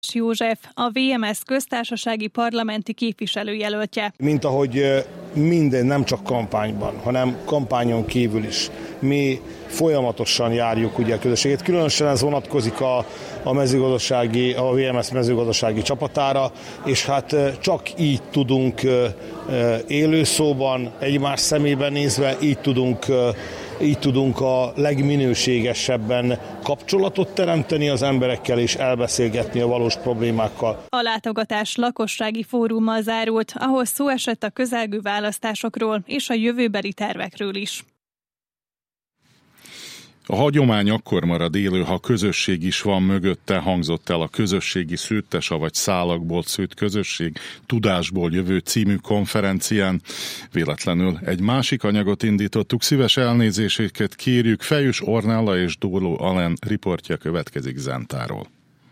József, a VMS köztársasági parlamenti képviselőjelöltje. Mint ahogy minden, nem csak kampányban, hanem kampányon kívül is. Mi folyamatosan járjuk ugye a közösséget. Különösen ez vonatkozik a mezőgazdasági, a VMS mezőgazdasági csapatára, és hát csak így tudunk élő szóban, egymás szemében nézve, így tudunk a legminőségesebben kapcsolatot teremteni az emberekkel és elbeszélgetni a valós problémákkal. A látogatás lakossági fórummal zárult, ahol szó esett a közelgő választásokról és a jövőbeli tervekről is. A hagyomány akkor marad élő, ha közösség is van mögötte, hangzott el a Közösségi Szőttes, vagy Szálakból szőtt közösség tudásból jövő című konferencián. Véletlenül egy másik anyagot indítottuk, szíves elnézéseket kérjük. Fejős Ornella és Dóló Alen riportja következik Zentáról.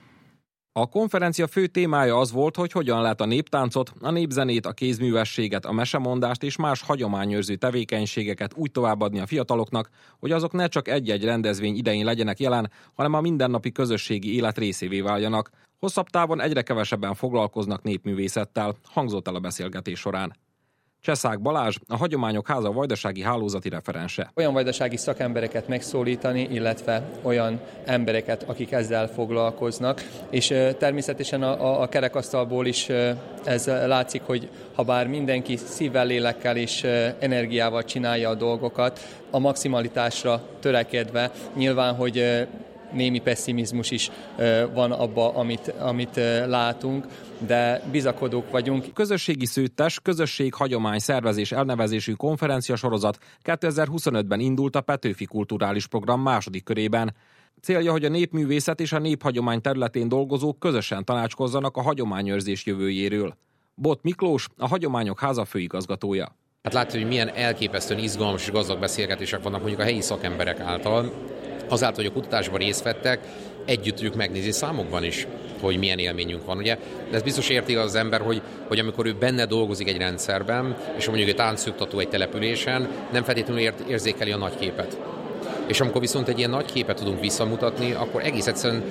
A konferencia fő témája az volt, hogy hogyan lehet a néptáncot, a népzenét, a kézművességet, a mesemondást és más hagyományőrző tevékenységeket úgy továbbadni a fiataloknak, hogy azok ne csak egy-egy rendezvény idején legyenek jelen, hanem a mindennapi közösségi élet részévé váljanak. Hosszabb távon egyre kevesebben foglalkoznak népművészettel, hangzott el a beszélgetés során. Cseszák Balázs, a Hagyományok Háza vajdasági hálózati referense. Olyan vajdasági szakembereket megszólítani, illetve olyan embereket, akik ezzel foglalkoznak, és természetesen a kerekasztalból is ez látszik, hogy ha bár mindenki szívvel, lélekkel és energiával csinálja a dolgokat, a maximalitásra törekedve, nyilván, hogy némi pessimizmus is van abba, amit látunk, de bizakodók vagyunk. Közösségi Szőttes, Közösség Hagyomány Szervezés elnevezésű konferencia sorozat 2025-ben indult a Petőfi Kulturális Program második körében. Célja, hogy a népművészet és a néphagyomány területén dolgozók közösen tanácskozzanak a hagyományőrzés jövőjéről. Bot Miklós, a Hagyományok Háza főigazgatója. Hát látjuk, hogy milyen elképesztően izgalmas és gazdag beszélgetések vannak mondjuk a helyi szakemberek által. Azáltal, hogy a kutatásban részt vettek, együtt tudjuk megnézni számokban is, hogy milyen élményünk van. Ugye? De ez biztos érti az ember, hogy amikor ő benne dolgozik egy rendszerben, és mondjuk egy táncoktató egy településen, nem feltétlenül érzékeli a nagy képet. És amikor viszont egy ilyen nagy képet tudunk visszamutatni, akkor egész egyszerűen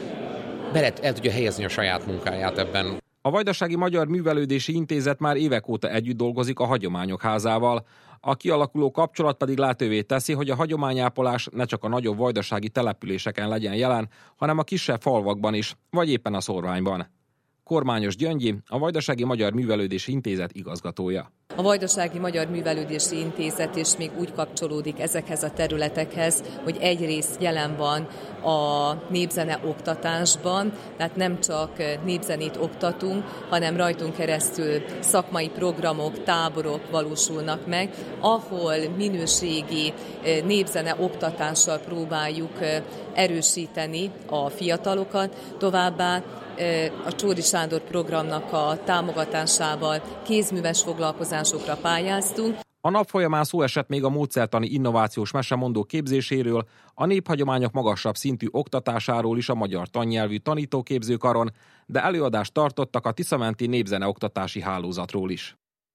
el tudja helyezni a saját munkáját ebben. A Vajdasági Magyar Művelődési Intézet már évek óta együtt dolgozik a Hagyományok Házával. A kialakuló kapcsolat pedig lehetővé teszi, hogy a hagyományápolás ne csak a nagyobb vajdasági településeken legyen jelen, hanem a kisebb falvakban is, vagy éppen a szórványban. Kormányos Gyöngyi, a Vajdasági Magyar Művelődési Intézet igazgatója. A Vajdasági Magyar Művelődési Intézet is még úgy kapcsolódik ezekhez a területekhez, hogy egyrészt jelen van a népzene oktatásban, tehát nem csak népzenét oktatunk, hanem rajtunk keresztül szakmai programok, táborok valósulnak meg, ahol minőségi népzene oktatással próbáljuk erősíteni a fiatalokat, továbbá a Csóri Sándor programnak a támogatásával kézműves foglalkozásokra pályáztunk. A nap folyamán szó esett még a módszertani innovációs mesemondó képzéséről, a néphagyományok magasabb szintű oktatásáról is a Magyar Tannyelvű Tanítóképzőkaron, de előadást tartottak a Tiszamenti Népzene Oktatási Hálózatról is.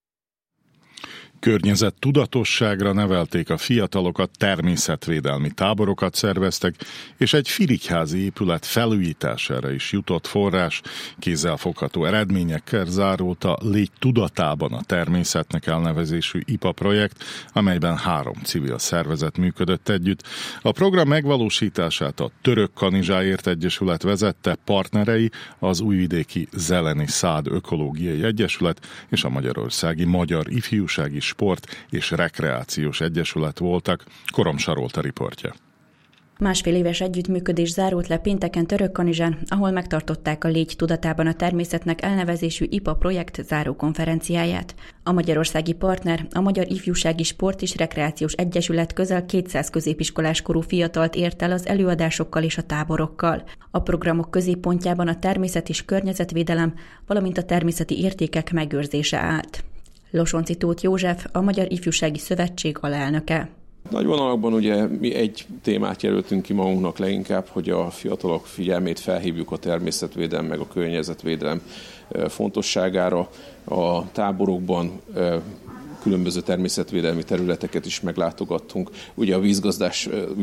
Környezet tudatosságra nevelték a fiatalokat, természetvédelmi táborokat szerveztek, és egy firigyházi épület felújítására is jutott forrás. Kézzelfogható eredményekkel zárult a Légy tudatában a természetnek elnevezésű IPA projekt, amelyben 3 civil szervezet működött együtt. A program megvalósítását a Török Kanizsáért Egyesület vezette, partnerei az újvidéki Zeleni Szád Ökológiai Egyesület és a Magyarországi Magyar Ifjúsági Sport és Rekreációs Egyesület voltak. Korom Sarolta riportja. Másfél éves együttműködés zárult le pénteken Törökkanizsán, ahol megtartották a Légy tudatában a természetnek elnevezésű IPA projekt záró konferenciáját. A magyarországi partner, a Magyar Ifjúsági Sport és Rekreációs Egyesület közel 200 középiskolás korú fiatalt ért el az előadásokkal és a táborokkal. A programok középpontjában a természet és környezetvédelem, valamint a természeti értékek megőrzése állt. Losonci Tóth József, a Magyar Ifjúsági Szövetség alelnöke. Nagy vonalakban ugye mi egy témát jelöltünk ki magunknak leginkább, hogy a fiatalok figyelmét felhívjuk a természetvédelem meg a környezetvédelem fontosságára. A táborokban különböző természetvédelmi területeket is meglátogattunk. Ugye a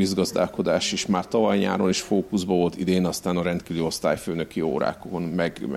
vízgazdálkodás is már tavaly nyáron is fókuszban volt, idén aztán a rendkívüli osztályfőnöki órákon, meg